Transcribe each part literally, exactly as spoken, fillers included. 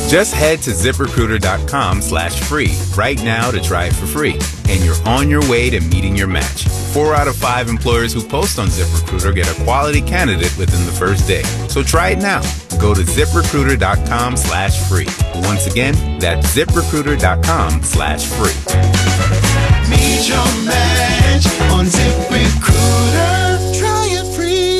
Just head to ZipRecruiter.com slash free right now to try it for free. And you're on your way to meeting your match. Four out of five employers who post on ZipRecruiter get a quality candidate within the first day. So try it now. Go to ZipRecruiter.com slash free. Once again, that's ZipRecruiter.com slash free. Meet your match on ZipRecruiter. Try it free.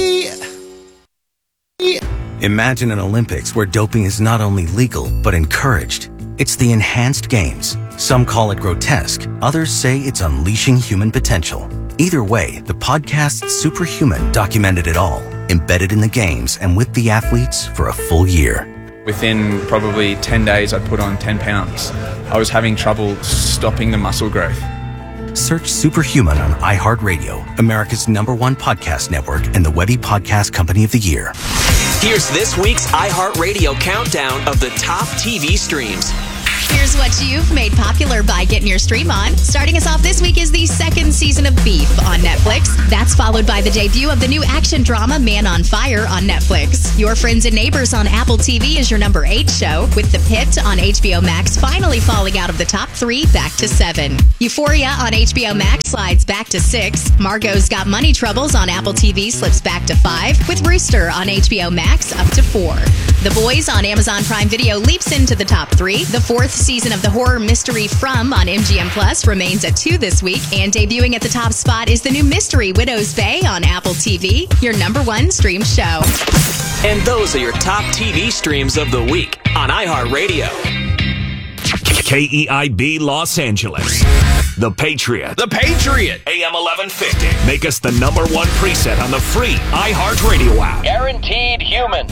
Imagine an Olympics where doping is not only legal, but encouraged. It's the enhanced games. Some call it grotesque. Others say it's unleashing human potential. Either way, the podcast Superhuman documented it all, embedded in the games and with the athletes for a full year. Within probably ten days, I put on ten pounds. I was having trouble stopping the muscle growth. Search Superhuman on iHeartRadio, America's number one podcast network and the Webby Podcast Company of the Year. Here's this week's iHeartRadio countdown of the top T V streams. Here's what you've made popular by getting your stream on. Starting us off this week is the second season of Beef on Netflix. That's followed by the debut of the new action drama Man on Fire on Netflix. Your Friends and Neighbors on Apple T V is your number eight show, with The Pit on H B O Max finally falling out of the top three back to seven. Euphoria on H B O Max slides back to six. Margot's Got Money Troubles on Apple T V slips back to five, with Rooster on H B O Max up to four. The Boys on Amazon Prime Video leaps into the top three. The fourth season of the horror mystery From on M G M Plus remains at two this week. And debuting at the top spot is the new mystery Widow's Bay on Apple T V, your number one stream show. And those are your top T V streams of the week on iHeartRadio. K E I B Los Angeles. The Patriot. The Patriot. A M eleven fifty. Make us the number one preset on the free iHeartRadio app. Guaranteed human.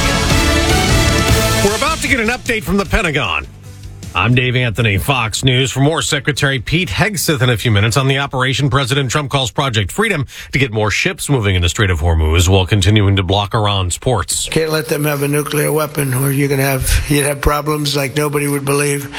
We're about to get an update from the Pentagon. I'm Dave Anthony, Fox News. For more, Secretary Pete Hegseth in a few minutes on the operation President Trump calls Project Freedom to get more ships moving in the Strait of Hormuz while continuing to block Iran's ports. Can't let them have a nuclear weapon or you're going to have, you'd have problems like nobody would believe.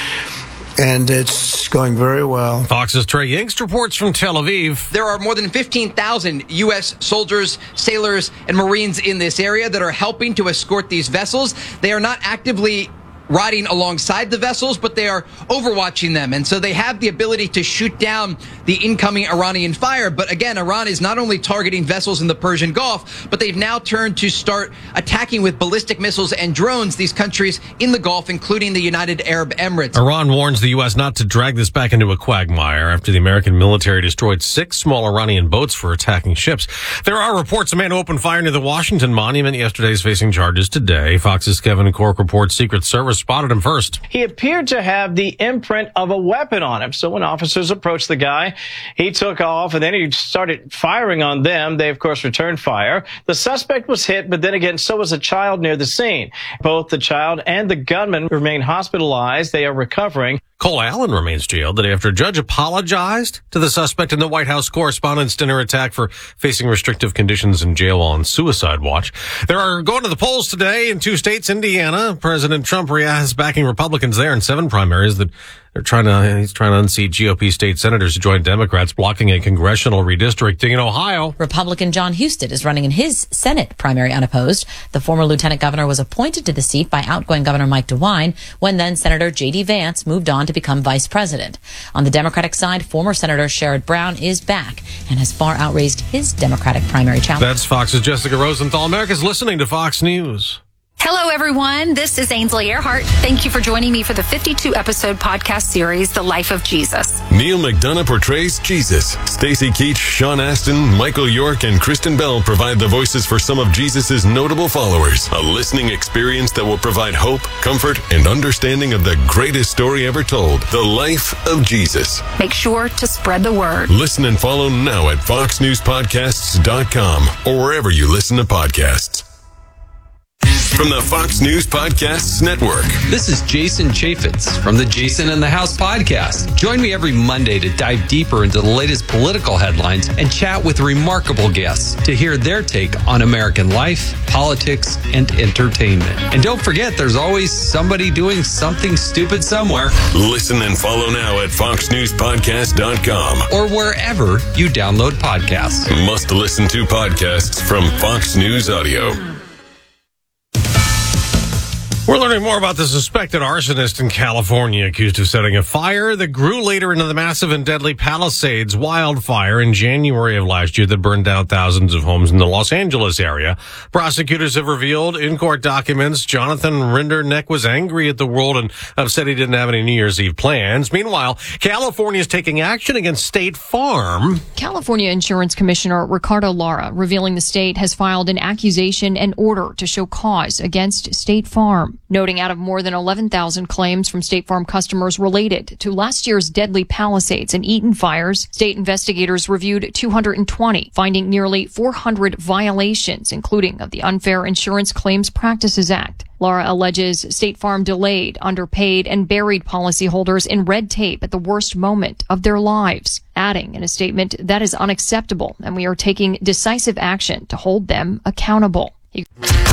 And it's going very well. Fox's Trey Yingst reports from Tel Aviv. There are more than fifteen thousand U S soldiers, sailors, and Marines in this area that are helping to escort these vessels. They are not actively riding alongside the vessels, but they are overwatching them. And so they have the ability to shoot down the incoming Iranian fire. But again, Iran is not only targeting vessels in the Persian Gulf, but they've now turned to start attacking with ballistic missiles and drones these countries in the Gulf, including the United Arab Emirates. Iran warns the U S not to drag this back into a quagmire after the American military destroyed six small Iranian boats for attacking ships. There are reports a man who opened fire near the Washington Monument yesterday is facing charges today. Fox's Kevin Cork reports Secret Service spotted him first. He appeared to have the imprint of a weapon on him. So when officers approached the guy, he took off and then he started firing on them. They, of course, returned fire. The suspect was hit, but then again, so was a child near the scene. Both the child and the gunman remain hospitalized. They are recovering. Cole Allen remains jailed today after a judge apologized to the suspect in the White House Correspondents' Dinner attack for facing restrictive conditions in jail while on suicide watch. There are going to the polls today in two states, Indiana. President Trump is backing Republicans there in seven primaries that they're trying to, he's trying to unseat G O P state senators to join Democrats, blocking a congressional redistricting in Ohio. Republican John Husted is running in his Senate primary unopposed. The former lieutenant governor was appointed to the seat by outgoing Governor Mike DeWine when then Senator J D Vance moved on to become vice president. On the Democratic side, former Senator Sherrod Brown is back and has far outraised his Democratic primary challenge. That's Fox's Jessica Rosenthal. America's listening to Fox News. Hello, everyone. This is Ainsley Earhart. Thank you for joining me for the fifty-two episode podcast series, The Life of Jesus. Neil McDonough portrays Jesus. Stacey Keach, Sean Astin, Michael York, and Kristen Bell provide the voices for some of Jesus' notable followers. A listening experience that will provide hope, comfort, and understanding of the greatest story ever told, The Life of Jesus. Make sure to spread the word. Listen and follow now at fox news podcasts dot com or wherever you listen to podcasts. From the Fox News Podcasts Network. This is Jason Chaffetz from the Jason in the House podcast. Join me every Monday to dive deeper into the latest political headlines and chat with remarkable guests to hear their take on American life, politics, and entertainment. And don't forget, there's always somebody doing something stupid somewhere. Listen and follow now at fox news podcast dot com or wherever you download podcasts. Must listen to podcasts from Fox News Audio. We're learning more about the suspected arsonist in California accused of setting a fire that grew later into the massive and deadly Palisades wildfire in January of last year that burned down thousands of homes in the Los Angeles area. Prosecutors have revealed in court documents Jonathan Rinderneck was angry at the world and upset he didn't have any New Year's Eve plans. Meanwhile, California is taking action against State Farm. California Insurance Commissioner Ricardo Lara revealing the state has filed an accusation and order to show cause against State Farm, noting out of more than eleven thousand claims from State Farm customers related to last year's deadly Palisades and Eaton fires, state investigators reviewed two hundred twenty, finding nearly four hundred violations, including of the Unfair Insurance Claims Practices Act. Lara alleges State Farm delayed, underpaid, and buried policyholders in red tape at the worst moment of their lives, adding in a statement that is unacceptable and we are taking decisive action to hold them accountable. He-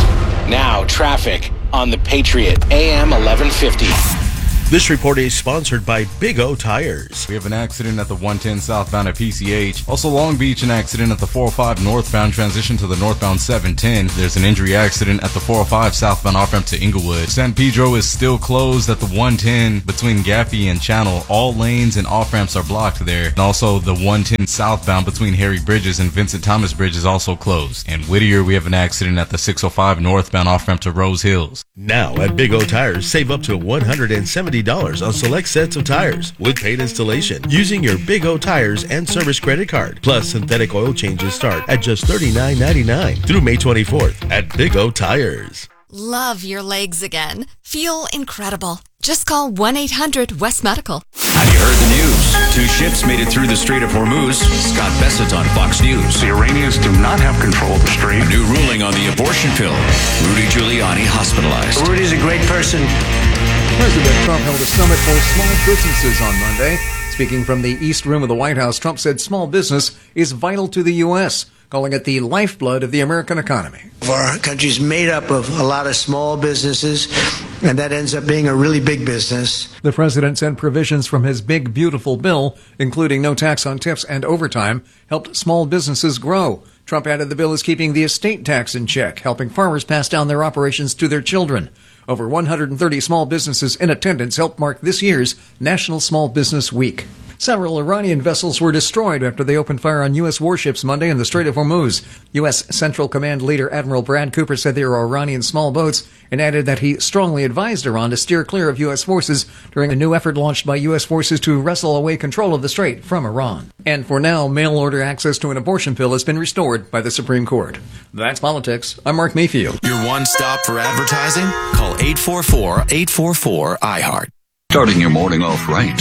Now, traffic on the Patriot, A M eleven fifty. This report is sponsored by Big O Tires. We have an accident at the one ten southbound at P C H. Also, Long Beach, an accident at the four oh five northbound transition to the northbound seven ten. There's an injury accident at the four oh five southbound off-ramp to Inglewood. San Pedro is still closed at the one ten between Gaffey and Channel. All lanes and off-ramps are blocked there. And also, the one ten southbound between Harry Bridges and Vincent Thomas Bridge is also closed. In Whittier, we have an accident at the six oh five northbound off-ramp to Rose Hills. Now, at Big O Tires, save up to one hundred seventy dollars on select sets of tires with paid installation using your Big O Tires and service credit card. Plus, synthetic oil changes start at just thirty-nine ninety-nine through May twenty-fourth at Big O Tires. Love your legs again. Feel incredible. Just call one eight hundred West Medical. Have you heard the news? Two ships made it through the Strait of Hormuz. Scott Bessett's on Fox News. The Iranians do not have control of the strait. A new ruling on the abortion pill. Rudy Giuliani hospitalized. Rudy's a great person. President Trump held a summit for small businesses on Monday. Speaking from the East Room of the White House, Trump said small business is vital to the U S, calling it the lifeblood of the American economy. Our country's made up of a lot of small businesses, and that ends up being a really big business. The president said provisions from his big, beautiful bill, including no tax on tips and overtime, helped small businesses grow. Trump added the bill is keeping the estate tax in check, helping farmers pass down their operations to their children. Over one hundred thirty small businesses in attendance helped mark this year's National Small Business Week. Several Iranian vessels were destroyed after they opened fire on U S warships Monday in the Strait of Hormuz. U S Central Command leader Admiral Brad Cooper said they were Iranian small boats and added that he strongly advised Iran to steer clear of U S forces during a new effort launched by U S forces to wrestle away control of the strait from Iran. And for now, mail-order access to an abortion pill has been restored by the Supreme Court. That's politics. I'm Mark Mayfield. Your one-stop for advertising? Call eight four four, eight four four, I heart. Starting your morning off right.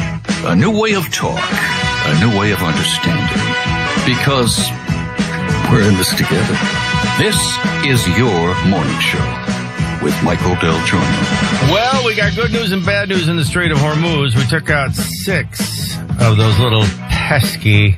A new way of talk. A new way of understanding. Because we're in this together. This is your morning show with Michael Del Giorno. Well, we got good news and bad news in the Strait of Hormuz. We took out six of those little pesky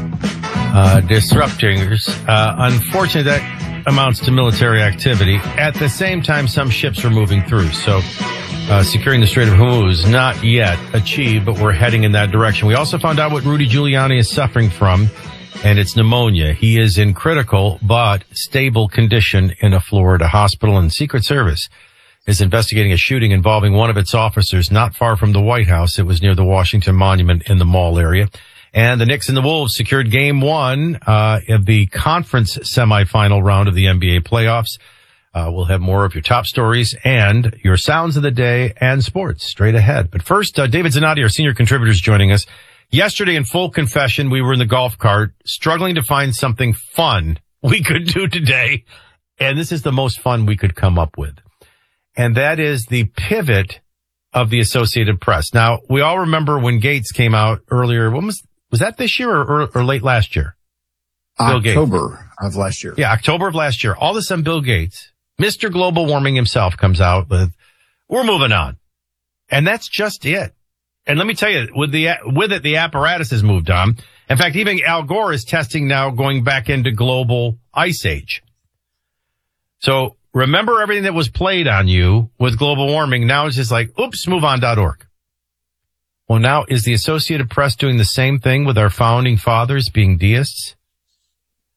uh, disruptors. Uh, unfortunately, that amounts to military activity. At the same time, some ships were moving through. So Uh, securing the Strait of Hormuz, not yet achieved, but we're heading in that direction. We also found out what Rudy Giuliani is suffering from, and it's pneumonia. He is in critical but stable condition in a Florida hospital, and Secret Service is investigating a shooting involving one of its officers not far from the White House. It was near the Washington Monument in the mall area. And the Knicks and the Wolves secured game one uh, of the conference semifinal round of the N B A playoffs. Uh, we'll have more of your top stories and your sounds of the day and sports straight ahead. But first, uh, David Zanotti, our senior contributor, is joining us. Yesterday, in full confession, we were in the golf cart struggling to find something fun we could do today. And this is the most fun we could come up with. And that is the pivot of the Associated Press. Now, we all remember when Gates came out earlier. When was, was that this year or, or, or late last year? Bill October Gates. of last year. Yeah, October of last year. All of a sudden, Bill Gates, Mister Global Warming himself, comes out with, we're moving on. And that's just it. And let me tell you, with the, with it, the apparatus has moved on. In fact, even Al Gore is testing now going back into global ice age. So remember everything that was played on you with global warming. Now it's just like, oops, move on dot org. Well, now is the Associated Press doing the same thing with our founding fathers being deists?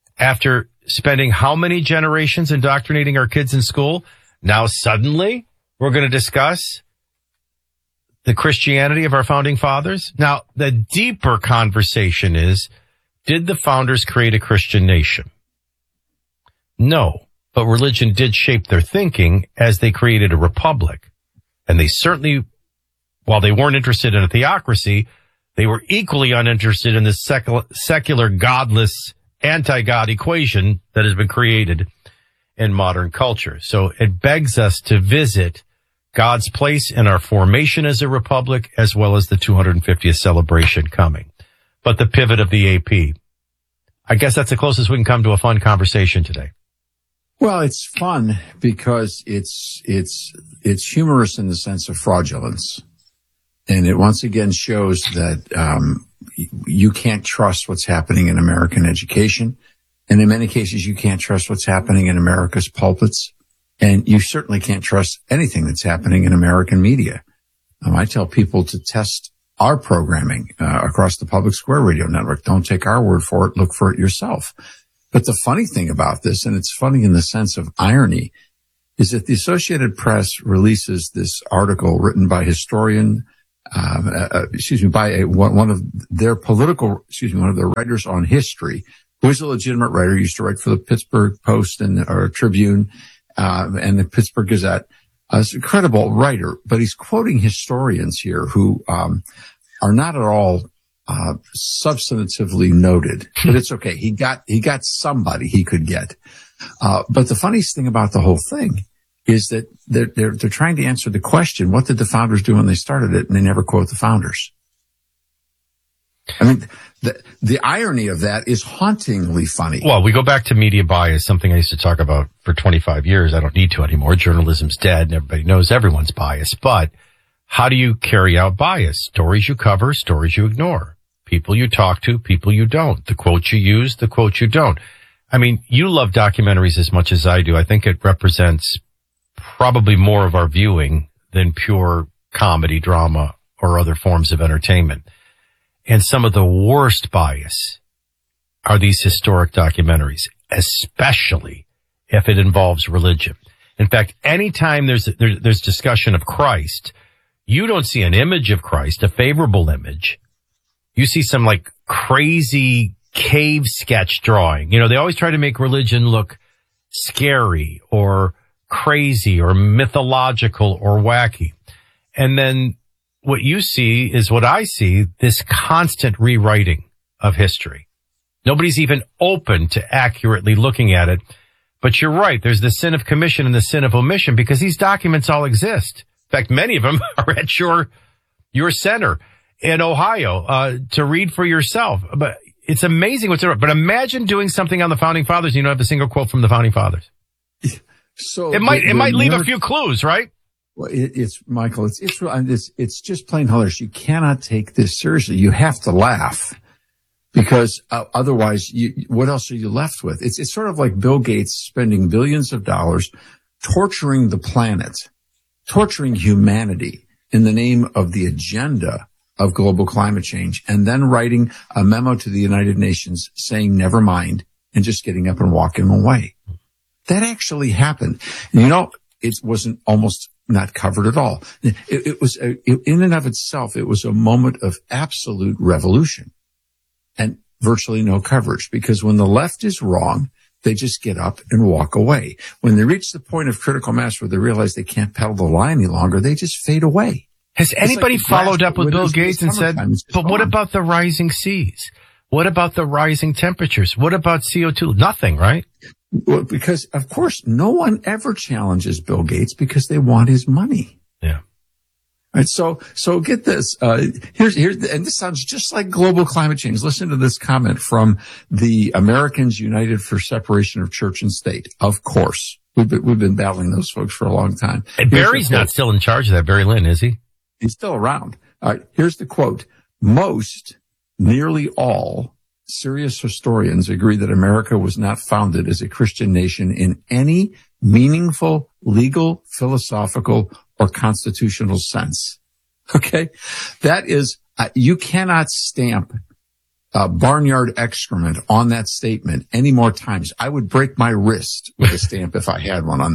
After spending how many generations indoctrinating our kids in school? Now suddenly We're going to discuss the Christianity of our founding fathers. Now, the deeper conversation is, did the founders create a Christian nation? No, but religion did shape their thinking as they created a republic. And they certainly, while they weren't interested in a theocracy, they were equally uninterested in this secular, secular godless, anti-God equation that has been created in modern culture. So it begs us to visit God's place in our formation as a republic, as well as the two hundred fiftieth celebration coming. But the pivot of the A P, I guess that's the closest we can come to a fun conversation today. Well, it's fun because it's, it's, it's humorous in the sense of fraudulence. And it once again shows that, um, you can't trust what's happening in American education. And in many cases, you can't trust what's happening in America's pulpits. And you certainly can't trust anything that's happening in American media. Um, I tell people to test our programming uh, across the Public Square Radio Network. Don't take our word for it. Look for it yourself. But the funny thing about this, and it's funny in the sense of irony, is that the Associated Press releases this article written by historian, um, uh, excuse me, by a, one of their political, excuse me, one of their writers on history, who is a legitimate writer, used to write for the Pittsburgh Post and or Tribune, uh, and the Pittsburgh Gazette. Uh, he's a credible writer, but he's quoting historians here who, um, are not at all, uh, substantively noted, but it's okay. He got, he got somebody he could get. Uh, but the funniest thing about the whole thing is that they're, they're, they're trying to answer the question, what did the founders do when they started it? And they never quote the founders. I mean, the, the irony of that is hauntingly funny. Well, we go back to media bias, something I used to talk about for twenty-five years. I don't need to anymore. Journalism's dead and everybody knows everyone's biased. But how do you carry out bias? Stories you cover, stories you ignore. People you talk to, people you don't. The quotes you use, the quotes you don't. I mean, you love documentaries as much as I do. I think it represents probably more of our viewing than pure comedy, drama, or other forms of entertainment. And some of the worst bias are these historic documentaries, especially if it involves religion. In fact, anytime there's, there's, there's discussion of Christ, you don't see an image of Christ, a favorable image. You see some like crazy cave sketch drawing. You know, they always try to make religion look scary or crazy or mythological or wacky. And then what you see is what I see, this constant rewriting of history. Nobody's even open to accurately looking at it. But you're right. There's the sin of commission and the sin of omission because these documents all exist. In fact, many of them are at your, your center in Ohio, uh, to read for yourself. But it's amazing what's there. But imagine doing something on the founding fathers. And you don't have a single quote from the founding fathers. So it might, the, it might leave narr- a few clues, right? Well, it, it's Michael. It's it's it's it's just plain hilarious. You cannot take this seriously. You have to laugh because uh, otherwise, you, what else are you left with? It's it's sort of like Bill Gates spending billions of dollars torturing the planet, torturing humanity in the name of the agenda of global climate change, and then writing a memo to the United Nations saying never mind and just getting up and walking away. That actually happened. And you know, it wasn't almost not covered at all. It, it was, a, it, in and of itself, it was a moment of absolute revolution and virtually no coverage because when the left is wrong, they just get up and walk away. When they reach the point of critical mass where they realize they can't pedal the line any longer, they just fade away. Has It's anybody like the followed grass up with that Bill withers in the Gates and said, summertime. It's just but what gone. about the rising seas? What about the rising temperatures? What about C O two? Nothing, right? Well, because of course no one ever challenges Bill Gates because they want his money. Yeah. Right. So, so get this, uh, here's, here's, and this sounds just like global climate change. Listen to this comment from the Americans United for Separation of Church and State. Of course. We've been, we've been battling those folks for a long time. And Here's Barry's the not quote. still in charge of that, Barry Lynn, is he? He's still around. All right. Here's the quote. Most, nearly all, serious historians agree that America was not founded as a Christian nation in any meaningful, legal, philosophical, or constitutional sense. Okay? That is, uh, you cannot stamp uh, barnyard excrement on that statement any more times. I would break my wrist with a stamp if I had one on that.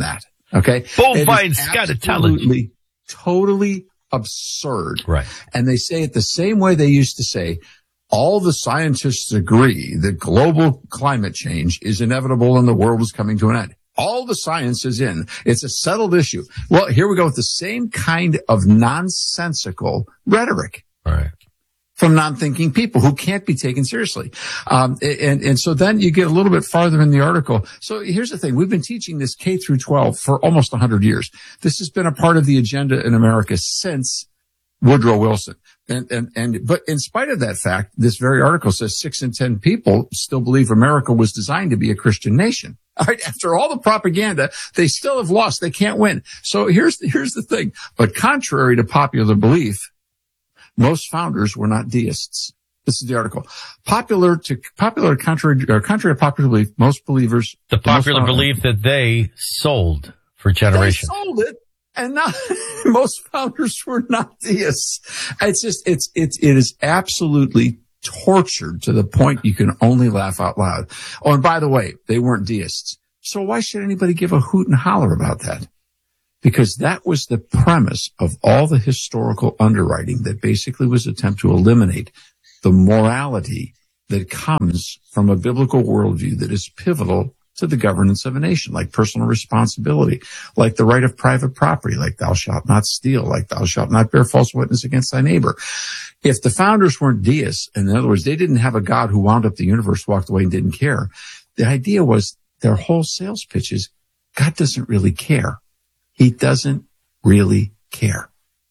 Okay. Bullfights got to tell it. Absolutely, totally absurd. Right. And they say it the same way they used to say, all the scientists agree that global climate change is inevitable and the world is coming to an end. All the science is in. It's a settled issue. Well, here we go with the same kind of nonsensical rhetoric. All right. From non-thinking people who can't be taken seriously. Um, and, and so then you get a little bit farther in the article. So here's the thing. We've been teaching this K through twelve for almost one hundred years. This has been a part of the agenda in America since Woodrow Wilson. And, and, and, but in spite of that fact, this very article says six in ten people still believe America was designed to be a Christian nation. All right. After all the propaganda, they still have lost. They can't win. So here's, here's the thing. But contrary to popular belief, most founders were not deists. This is the article. Popular to popular contrary or contrary to popular belief, most believers. The popular belief that they sold for generations. They sold it, and not most founders were not deists. It's just it's it's it is absolutely tortured to the point you can only laugh out loud. Oh, and by the way, they weren't deists. So why should anybody give a hoot and holler about that? Because that was the premise of all the historical underwriting that basically was an attempt to eliminate the morality that comes from a biblical worldview that is pivotal to the governance of a nation, like personal responsibility, like the right of private property, like thou shalt not steal, like thou shalt not bear false witness against thy neighbor. If the founders weren't deists, in other words, they didn't have a God who wound up the universe, walked away and didn't care. The idea was their whole sales pitch is God doesn't really care. He doesn't really care.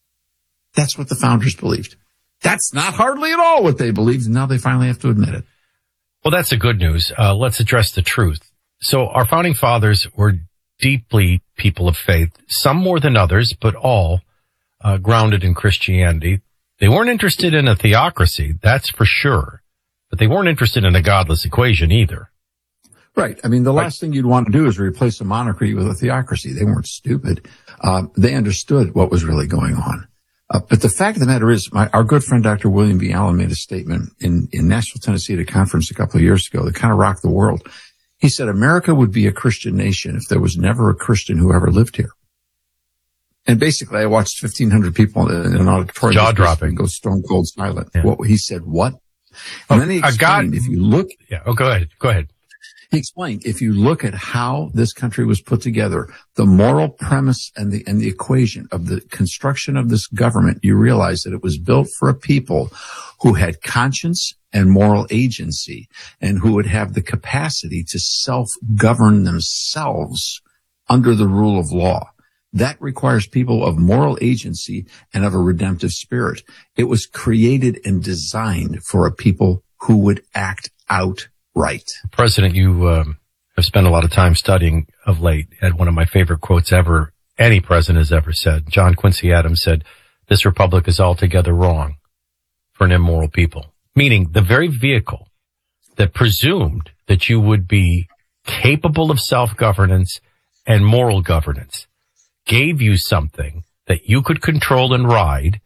That's what the founders believed. That's not hardly at all what they believed, and now they finally have to admit it. Well, that's the good news. Uh, let's address the truth. So our founding fathers were deeply people of faith, some more than others, but all uh, grounded in Christianity. They weren't interested in a theocracy, that's for sure, but they weren't interested in a godless equation either. Right. I mean, the last thing you'd want to do is replace a monarchy with a theocracy. They weren't stupid. Um, they understood what was really going on. Uh, but the fact of the matter is, my, our good friend Doctor William B. Allen made a statement in, in Nashville, Tennessee at a conference a couple of years ago that kind of rocked the world. He said America would be a Christian nation if there was never a Christian who ever lived here. And basically, I watched fifteen hundred people in an auditorium. Jaw dropping. Go stone cold silent. Yeah. What he said, what? And oh, then he explained, God, if you look. Yeah. Oh, go ahead. Go ahead. He explained, if you look at how this country was put together, the moral premise and the, and the equation of the construction of this government, you realize that it was built for a people who had conscience and moral agency and who would have the capacity to self-govern themselves under the rule of law. That requires people of moral agency and of a redemptive spirit. It was created and designed for a people who would act out right. President, you um, have spent a lot of time studying of late. Had one of my favorite quotes ever any president has ever said. John Quincy Adams said, "This republic is altogether wrong for an immoral people." Meaning the very vehicle that presumed that you would be capable of self-governance and moral governance gave you something that you could control and ride.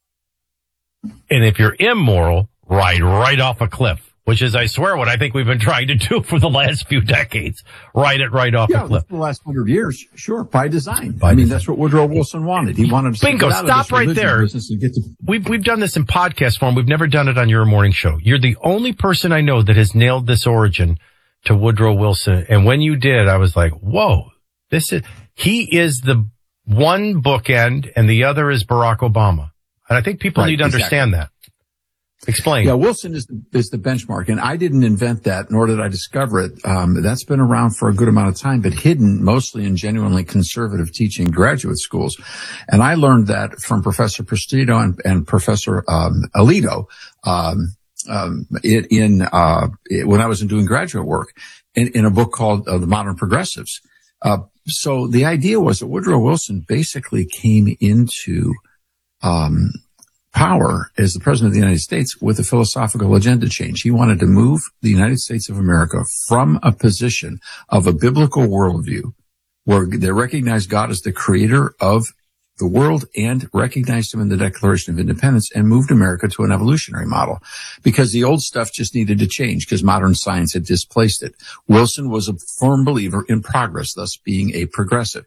And if you're immoral, ride right off a cliff. Which is, I swear, what I think we've been trying to do for the last few decades. Ride it right off yeah, the cliff. For the last hundred years, sure, by design. By I mean, design. That's what Woodrow Wilson wanted. He wanted to Bingo, get out stop of this right religion there. business and get to- We've, we've done this in podcast form. We've never done it on your morning show. You're the only person I know that has nailed this origin to Woodrow Wilson. And when you did, I was like, whoa, this is, he is the one bookend and the other is Barack Obama. And I think people Right, need to understand exactly. that. Explain. Yeah, Wilson is the, is the benchmark, and I didn't invent that, nor did I discover it. Um, that's been around for a good amount of time, but hidden mostly in genuinely conservative teaching graduate schools. And I learned that from Professor Prestito and, and Professor um, Alito um, um, in, in uh, when I was doing graduate work in, in a book called uh, The Modern Progressives. Uh, so the idea was that Woodrow Wilson basically came into um power as the president of the United States with a philosophical agenda change. He wanted to move the United States of America from a position of a biblical worldview where they recognized God as the creator of the world and recognized him in the Declaration of Independence and moved America to an evolutionary model because the old stuff just needed to change because modern science had displaced it. Wilson was a firm believer in progress, thus being a progressive.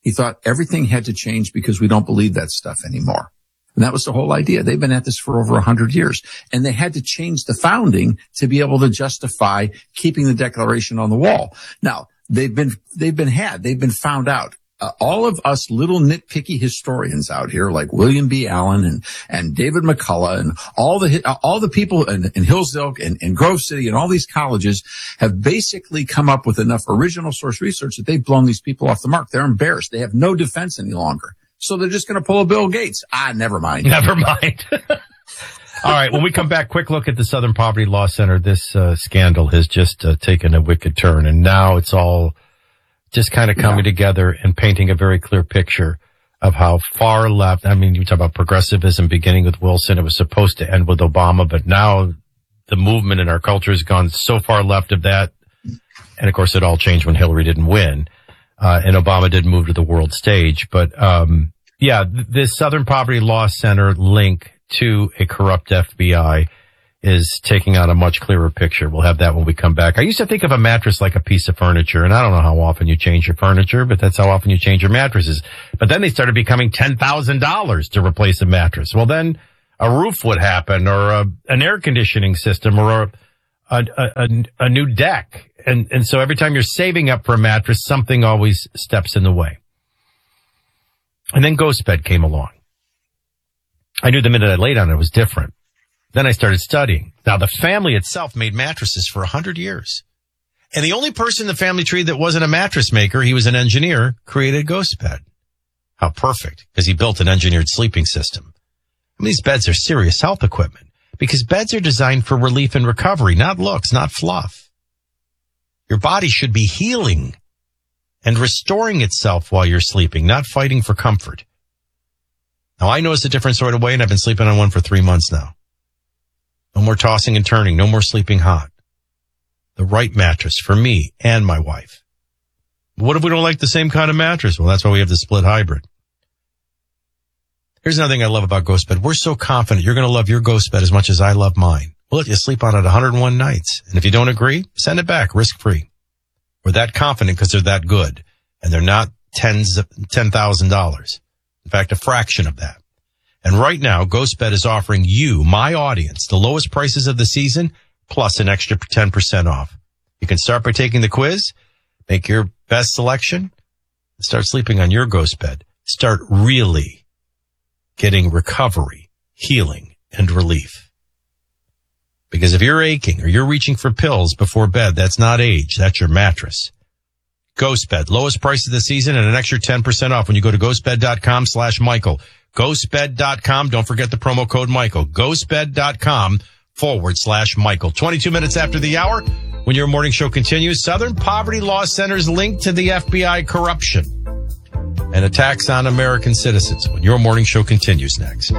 He thought everything had to change because we don't believe that stuff anymore. And that was the whole idea. They've been at this for over a hundred years, and they had to change the founding to be able to justify keeping the Declaration on the wall. Now, they've been, they've been had, they've been found out. Uh, all of us little nitpicky historians out here, like William B. Allen and, and David McCullough and all the, all the people in, in Hillsdale and, and Grove City and all these colleges have basically come up with enough original source research that they've blown these people off the mark. They're embarrassed. They have no defense any longer. So they're just going to pull a Bill Gates. Ah, never mind. Never mind. All right. When we come back, quick look at the Southern Poverty Law Center. This uh, scandal has just uh, taken a wicked turn, and now it's all just kind of coming yeah. together and painting a very clear picture of how far left. I mean, you talk about progressivism beginning with Wilson. It was supposed to end with Obama, but now the movement in our culture has gone so far left of that. And of course, it all changed when Hillary didn't win. Uh, and Obama did move to the world stage. But, um, yeah, th- this Southern Poverty Law Center link to a corrupt F B I is taking on a much clearer picture. We'll have that when we come back. I used to think of a mattress like a piece of furniture, and I don't know how often you change your furniture, but that's how often you change your mattresses. But then they started becoming ten thousand dollars to replace a mattress. Well, then a roof would happen, or a, an air conditioning system, or a, a, a, a new deck. And, and so every time you're saving up for a mattress, something always steps in the way. And then GhostBed came along. I knew the minute I laid on it, it was different. Then I started studying. Now, the family itself made mattresses for a hundred years. And the only person in the family tree that wasn't a mattress maker, he was an engineer, created GhostBed. How perfect, because he built an engineered sleeping system. I mean, these beds are serious health equipment, because beds are designed for relief and recovery, not looks, not fluff. Your body should be healing and restoring itself while you're sleeping, not fighting for comfort. Now, I noticed a different sort of way, and I've been sleeping on one for three months now. No more tossing and turning. No more sleeping hot. The right mattress for me and my wife. What if we don't like the same kind of mattress? Well, that's why we have the split hybrid. Here's another thing I love about GhostBed. We're so confident you're going to love your GhostBed as much as I love mine. We'll let you sleep on it one hundred one nights. And if you don't agree, send it back risk-free. We're that confident because they're that good. And they're not tens of ten thousand dollars. In fact, a fraction of that. And right now, GhostBed is offering you, my audience, the lowest prices of the season, plus an extra ten percent off. You can start by taking the quiz, make your best selection, and start sleeping on your GhostBed. Start really getting recovery, healing, and relief. Because if you're aching or you're reaching for pills before bed, that's not age, that's your mattress. GhostBed, lowest price of the season and an extra ten percent off when you go to ghostbed.com slash Michael. Ghostbed dot com. Don't forget the promo code Michael. Ghostbed.com forward slash Michael. twenty-two minutes after the hour, when your morning show continues, Southern Poverty Law Center's link to the F B I corruption and attacks on American citizens. When your morning show continues next.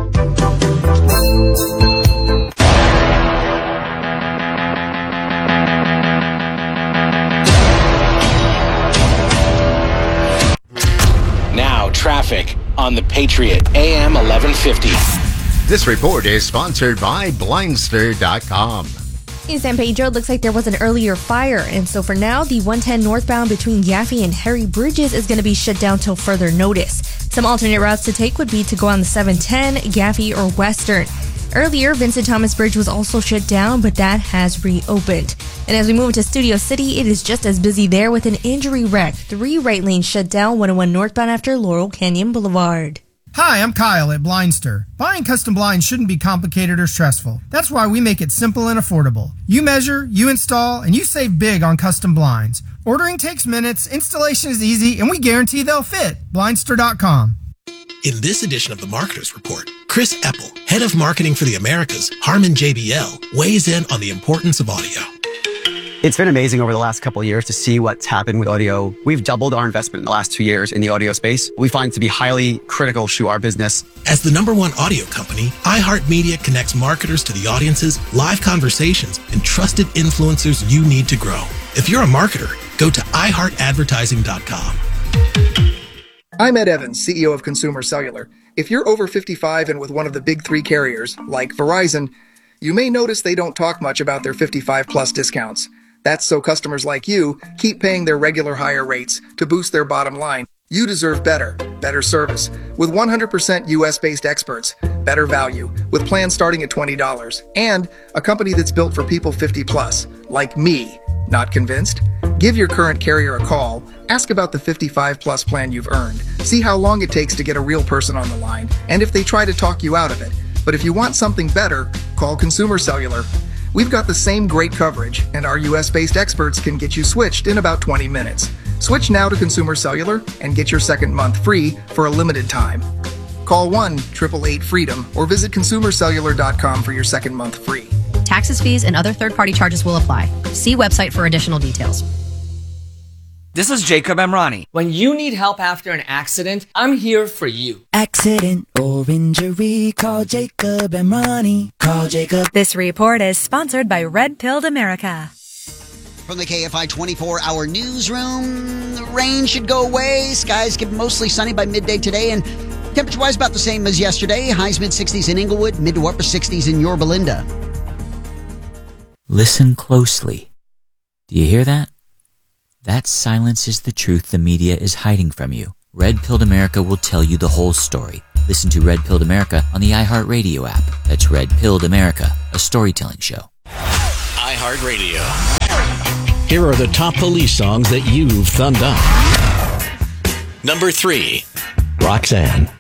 Now, traffic on the Patriot A M eleven fifty. This report is sponsored by Blindster dot com. In San Pedro, it looks like there was an earlier fire, and so for now, the one ten northbound between Yaffe and Harry Bridges is going to be shut down till further notice. Some alternate routes to take would be to go on the seven ten, Yaffe, or Western. Earlier, Vincent Thomas Bridge was also shut down, but that has reopened. And as we move into Studio City, it is just as busy there with an injury wreck. Three right lanes shut down, one oh one northbound after Laurel Canyon Boulevard. Hi, I'm Kyle at Blindster. Buying custom blinds shouldn't be complicated or stressful. That's why we make it simple and affordable. You measure, you install, and you save big on custom blinds. Ordering takes minutes, installation is easy, and we guarantee they'll fit. Blindster dot com. In this edition of the Marketers Report, Chris Eppel, head of marketing for the Americas, Harman J B L, weighs in on the importance of audio. It's been amazing over the last couple of years to see what's happened with audio. We've doubled our investment in the last two years in the audio space. We find it to be highly critical to our business. As the number one audio company, iHeartMedia connects marketers to the audiences, live conversations, and trusted influencers you need to grow. If you're a marketer, go to i heart advertising dot com. I'm Ed Evans, C E O of Consumer Cellular. If you're over fifty-five and with one of the big three carriers, like Verizon, you may notice they don't talk much about their fifty-five plus discounts. That's so customers like you keep paying their regular higher rates to boost their bottom line. You deserve better, better service, with one hundred percent U S-based experts, better value, with plans starting at twenty dollars, and a company that's built for people fifty plus, like me. Not convinced? Give your current carrier a call, ask about the fifty-five plus plan you've earned, see how long it takes to get a real person on the line, and if they try to talk you out of it. But if you want something better, call Consumer Cellular. We've got the same great coverage, and our U S-based experts can get you switched in about twenty minutes. Switch now to Consumer Cellular and get your second month free for a limited time. Call one eight eight eight freedom or visit consumer cellular dot com for your second month free. Taxes, fees, and other third-party charges will apply. See website for additional details. This is Jacob Emrani. When you need help after an accident, I'm here for you. Accident or injury, call Jacob Emrani. Call Jacob. This report is sponsored by Red Pilled America. From the K F I twenty-four hour newsroom, the rain should go away. Skies get mostly sunny by midday today, and temperature-wise about the same as yesterday. Highs mid-sixties in Inglewood, mid to upper sixties in Yorba Linda. Listen closely. Do you hear that? That silence is the truth the media is hiding from you. Red Pilled America will tell you the whole story. Listen to Red Pilled America on the iHeartRadio app. That's Red Pilled America, a storytelling show. iHeartRadio. Here are the top police songs that you've thumbed up. Number three, Roxanne.